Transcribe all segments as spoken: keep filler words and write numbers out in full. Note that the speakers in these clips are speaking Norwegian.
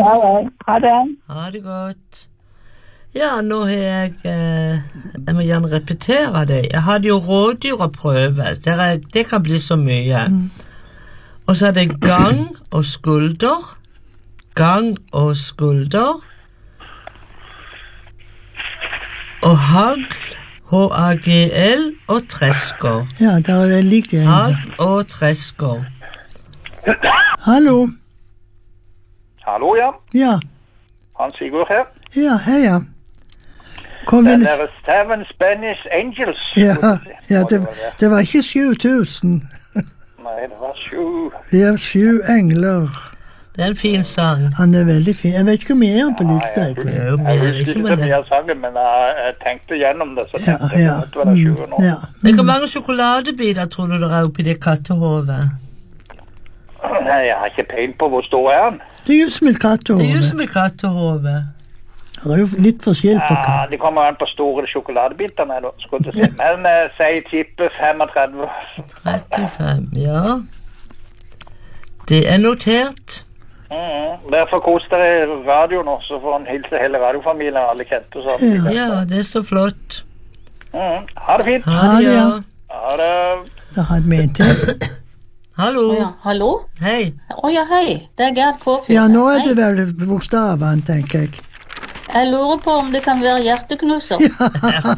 Ja, ha det. Ha det godt. Ja, nå har jeg eh, Jeg må gjerne repetere det. Jeg hadde jo rådyrprøve. Det, er, det kan bli så mye. Mm. Og så er det gang og skulder. Gang og skulder. Og hagl, H A G L, og tresker. Ja, der ligger en. Hagl og tresker. Hallo. Hallo, ja. Ja. Hans Sigurd her. Ja, hei, ja. Kom Den er Seven Spanish Angels. Ja, ja det, det var ikke sju tusen. Nei, det var sju. Vi har sju engler. Det er en fin sang. Han er veldig fin. Jeg vet ikke om jeg er på lista. Ja, jeg, jeg, jeg, jeg husker ikke mye av sangen, men jeg, jeg tenkte gjennom det, så tenkte ja, ja. jeg at det var det sju nå. Ja. Men hvor mange sjokoladebiter tror du det er oppi det kattehovet? Nei, jeg har ikke peil på hvor stor er han. Det er jo som et kattehove. Det er jo som et kattehove. Det er jo litt forskjell på katt. Ja, det kommer an på store sjokoladebiterne, da, skulle jeg si. Men uh, sier tippe femogtredve. trettifem, ja. Det er notert. Mm, derfor koser dere i radio nå, så får han hilse hele radiofamilien og alle kjente. Så. Ja. ja, det er så flott. Mm, ha det fint. Ha det, ja. Ha det. Da hadde vi en til. Hallo? Oh, ja. Hallo? Hei. Å oh, ja, hei. Det er Gerd Kåfjord. Ja, nå er det vel bokstavene, tenker jeg. Jeg lurer på om det kan være hjerteknusser. Ja.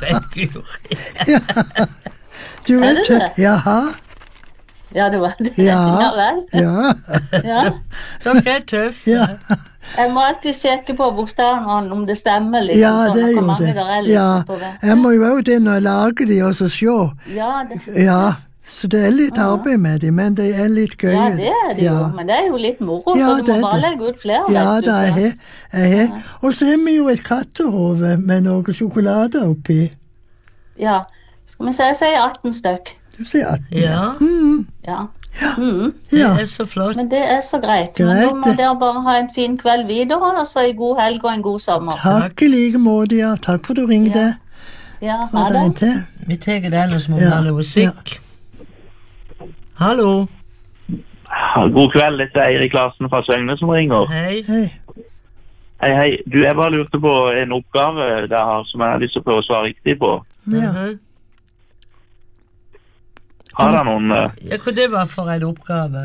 Ja. Du vet det? Jaha. Ja, det var det. Ja, ja vel. Ja. Ja. Dere er tøff. Ja. Jeg må alltid sjekke på bokstavene om det stemmer, liksom. Ja, det sånn, gjør det. Der er, liksom, ja. på det. Jeg må jo også det når jeg lager de, og så se. Ja, det. Ja, så det er litt arbeid med de, men det er litt gøy. Ja, det er det ja. jo, men det er jo litt moro, ja, så du må bare det. legge ut flere. Ja, vet du, det er jeg. jeg. Ja. Og så har vi jo et kattehove med noe sjokolade oppi. Ja, skal vi si, jeg sier atten stykk. Du sier atten, ja. Mm. Ja. Ja. Mm. Det er så flott. Men det er så greit. greit. Men nå må dere bare ha en fin kveld videre, og så en god helg og en god sommer. Takk i like måte, ja. Takk for du ringte. Ja, ja ha det. Vi tar det ellers må vi ja. ha noe musikk. Ja. Hallo. God kveld, dette er Eirik Larsen fra Søgne som ringer. Hei. Hei. Hei, hei. Du, jeg bare lurte på en oppgave der som jeg har lyst til å prøve å svare riktig på. Ja. Uh-huh. Har du noen... Uh... Ja, hva det var for en oppgave?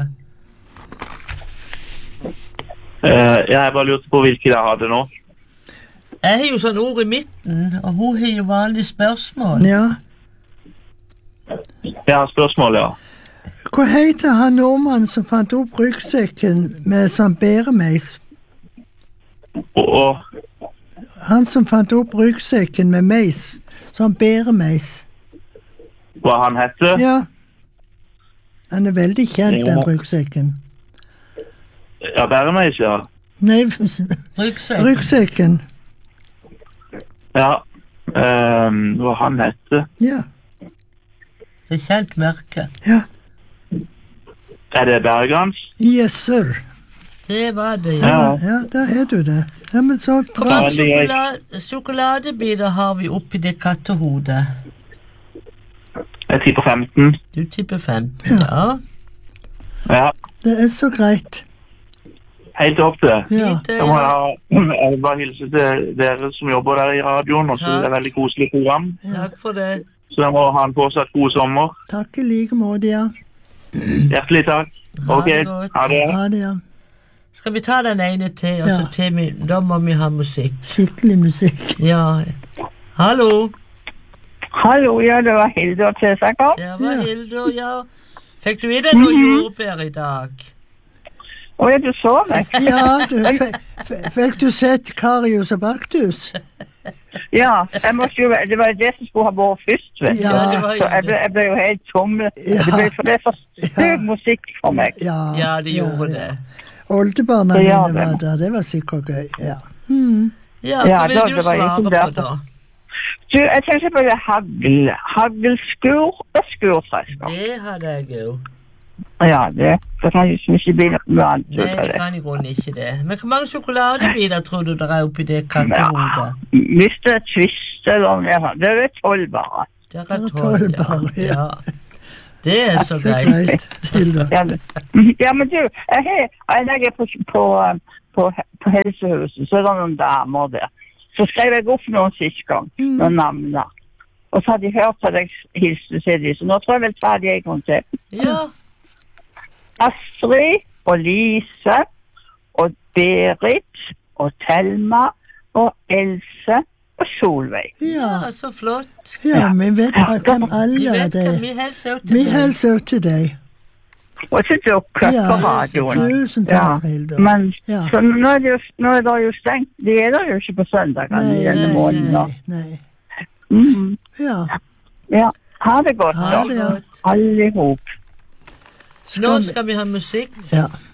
Uh, jeg bare lurte på hvilke jeg hadde nå. Jeg har jo sånn ord i midten, og hun har jo vanlige spørsmål. Ja. Jeg har spørsmål, ja. Hva heter han nordmannen som fant opp ryggsekken med sånn bæremeis? Og, og... Han som fant opp ryggsekken med meis, sånn bæremeis. Hva han heter? Ja. Han er veldig kjent, ja. Den ryggsekken. Ja, bæremeis, ja. Nei, ryggsekken. ryggsekken. Ja, um, hva han heter? Ja. Det er kjent merke. Ja. Er det Bergans? Yes, sir. Det var det, ja. Ja, ja der er du det. Ja, men så... Hvor mange sjokolade, sjokoladebiter har vi oppi det kattehodet? Jeg tipper femten. Du tipper femten, ja. Ja. Det er så greit. Helt opp det. Ja. Så må jeg, ha, jeg vil bare hilse til dere som jobber der i radioen, og så er det et veldig koselig program. Ja. Takk for det. Så jeg må ha en fortsatt god sommer. Takk i like måte, ja. Hjertelig takk. Ok, ha det. Ha det, ja. Skal vi ta den ene til, og så til vi, da må vi ha musikk. Skikkelig musikk. Ja. Hallo. Hallo, ja, det var Hilde og Tessaker. Det var Hilde, ja. Fikk du i deg noe jordbær i dag? Å, ja, du så meg. Ja, du, fikk du sett Karius og Baktus? Ja, jeg måtte jo, det var det som skulle ha vært først, vet du. Ja, det var så jeg ble, jeg ble jo helt tommel. Ja. Det ble for det for støv musikk for meg. Ja, ja det gjorde ja, ja. det. Oldebarna ja, mine var der, det var sikkert gøy, ja. Hmm. Ja, hva ja, vil da, du svare på da? Du, jeg tenkte på det hagl, hagelskur og skurtresker. Det hadde jeg jo. Ja, det, det kan jo ikke bli noe annet. Nei, det kan i grunnen ikke det. Men hvor mange sjokoladebiter tror du det er oppi det kattehodet? Ja, hvis det er twist eller noe, det er tolv bare. Det er tolv, ja. ja. Det er så greit. ja, men, ja, men du, jeg, jeg legger på, på, på, på helsehuset, så er det noen damer der. Så skrev jeg opp noen siste gang, Mm. noen navner. Og så hadde de hørt at jeg hilste til dem, så nå tror jeg vel ta de en gang til. Ja. Astrid og Lise og Berit og Thelma og Else og Solveig. Ja, Ja, så flott. ja, vi vet hvem Vi alle er vet hva det. vi helser ut til. Vi deg. hilser ut til deg. Og til dere Ja, på radioen. tusen takk, Hilda. Men Ja. så nå er, det jo, nå er det jo stengt. De er der jo ikke på søndagene i denne nei, måneden. da. nei, nei. Mhm. Ja, Ja, ha det godt ha da. det, ja. Allihop. Nå skal vi ha musikk. Ja.